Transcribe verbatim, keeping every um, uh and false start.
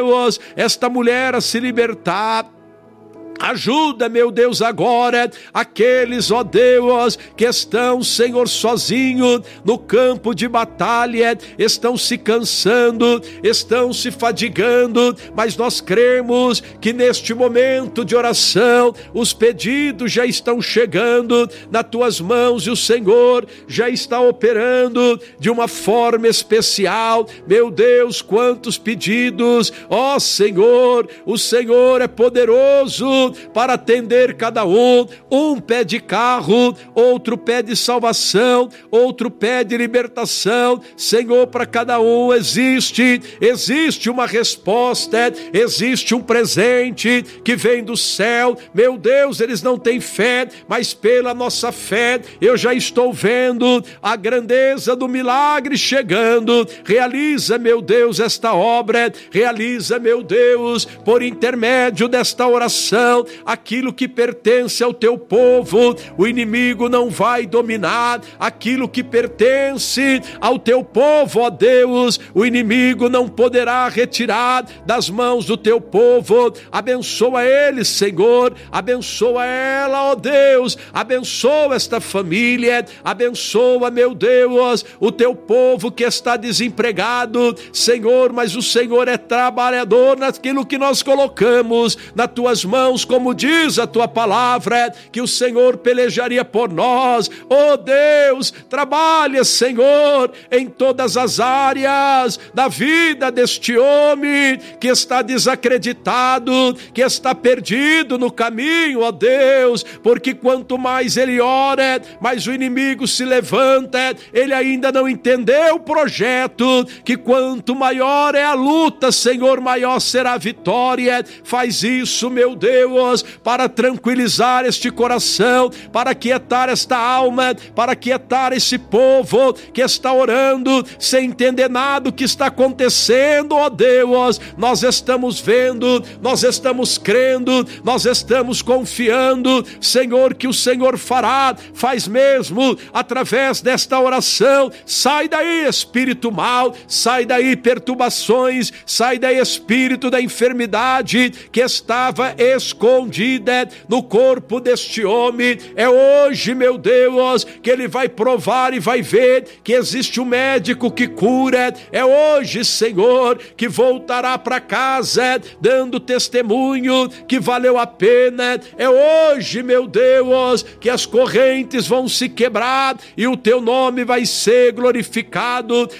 Deus, esta mulher a se libertar. Ajuda, meu Deus, agora aqueles, ó Deus, que estão, Senhor, sozinho no campo de batalha, estão se cansando, estão se fadigando, mas nós cremos que neste momento de oração, os pedidos já estão chegando nas tuas mãos e o Senhor já está operando de uma forma especial. Meu Deus, quantos pedidos, ó Senhor, o Senhor é poderoso para atender cada um. Um pede carro, outro pede salvação, outro pede libertação. Senhor, para cada um existe, existe uma resposta, existe um presente que vem do céu. Meu Deus, eles não têm fé, mas pela nossa fé, eu já estou vendo a grandeza do milagre chegando. Realiza, meu Deus, esta obra, realiza, meu Deus, por intermédio desta oração, aquilo que pertence ao teu povo. O inimigo não vai dominar aquilo que pertence ao teu povo, ó Deus. O inimigo não poderá retirar das mãos do teu povo. Abençoa eles, Senhor, abençoa ela, ó Deus, abençoa esta família, abençoa, meu Deus, o teu povo que está desempregado, Senhor, mas o Senhor é trabalhador naquilo que nós colocamos nas tuas mãos, como diz a tua palavra, que o Senhor pelejaria por nós. Oh Deus, trabalha, Senhor, em todas as áreas da vida deste homem que está desacreditado, que está perdido no caminho, ó Deus, porque quanto mais ele ora, mais o inimigo se levanta. Ele ainda não entendeu o projeto, que quanto maior é a luta, Senhor, maior será a vitória. Faz isso, meu Deus, para tranquilizar este coração, para quietar esta alma, para quietar esse povo que está orando sem entender nada do que está acontecendo, ó Deus. Nós estamos vendo, nós estamos crendo, nós estamos confiando, Senhor, que o Senhor fará, faz mesmo através desta oração. Sai daí, espírito mau, sai daí perturbações, sai daí espírito da enfermidade que estava escondida no corpo deste homem. É hoje, meu Deus, que ele vai provar e vai ver que existe um médico que cura. É hoje, Senhor, que voltará para casa dando testemunho que valeu a pena. É hoje, meu Deus, que as correntes vão se quebrar e o teu nome vai ser glorificado.